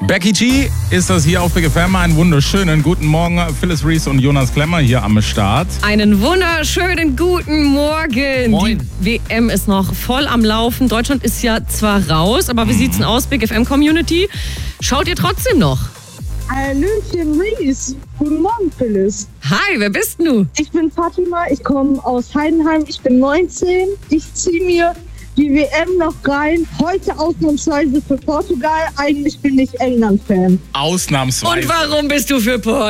Becky G ist das hier auf Big FM. Einen wunderschönen guten Morgen. Phyllis Reese und Jonas Klemmer hier am Start. Einen wunderschönen guten Morgen. Moin. Die WM ist noch voll am Laufen. Deutschland ist ja zwar raus, aber wie sieht's denn aus, Big FM Community? Schaut ihr trotzdem noch? Hallöchen, Reese. Guten Morgen, Phyllis. Hi, wer bist du? Ich bin Fatima, ich komme aus Heidenheim, ich bin 19. Ich ziehe mir die WM noch rein. Heute ausnahmsweise für Portugal. Eigentlich bin ich England-Fan. Ausnahmsweise. Und warum bist du für Portugal?